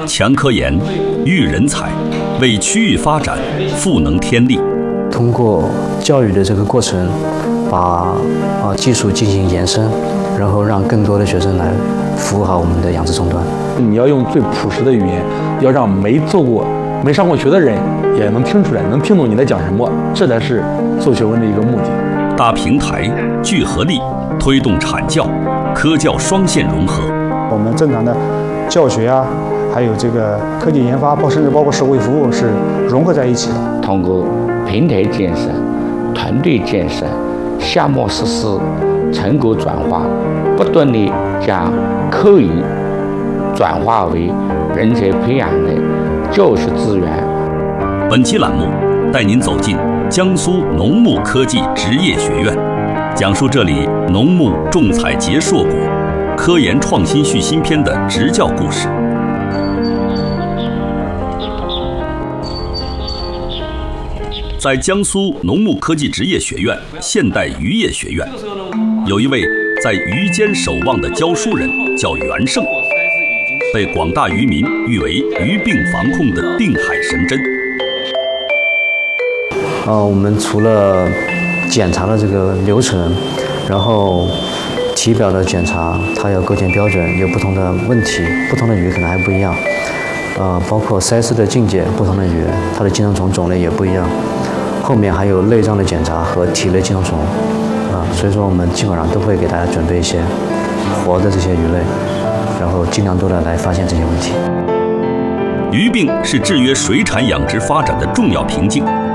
强科研、育人才，为区域发展赋能添力。 通过教育的这个过程，把技术进行延伸，然后让更多的学生来服务好我们的养殖终端。 你要用最朴实的语言，要让没上过学的人也能听出来，能听懂你在讲什么，这才是做学问的一个目的。 大平台聚合力，推动产教、科教双线融合。 我们正常的教学啊，还有这个科技研发，甚至包括社会服务是融合在一起的。 通过平台建设、团队建设、项目实施、成果转化，不断地将课余转化为人才培养的教学资源。 本期栏目带您走进江苏农牧科技职业学院，讲述这里农牧种采结硕果、科研创新续新篇的职教故事。在江苏农牧科技职业学院现代渔业学院，有一位在鱼间守望的教书人，叫袁胜，被广大渔民誉为鱼病防控的定海神针。 我们除了检查的这个流程，然后体表的检查，它有构建标准，有不同的问题，不同的鱼可能还不一样。包括鳃丝的境界，不同的鱼，它的寄生虫种类也不一样。后面还有内脏的检查和体内寄生虫，所以说我们基本上都会给大家准备一些活的这些鱼类，然后尽量多的来发现这些问题。 鱼病是制约水产养殖发展的重要瓶颈。